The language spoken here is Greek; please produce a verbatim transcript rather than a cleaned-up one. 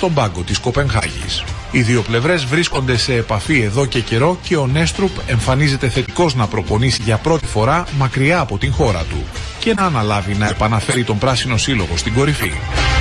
στον πάγκο της Κοπενχάγης. Οι δύο πλευρές βρίσκονται σε επαφή εδώ και καιρό και ο Νέστρουπ εμφανίζεται θετικός να προπονήσει για πρώτη φορά μακριά από την χώρα του και να αναλάβει να επαναφέρει τον πράσινο σύλλογο στην κορυφή.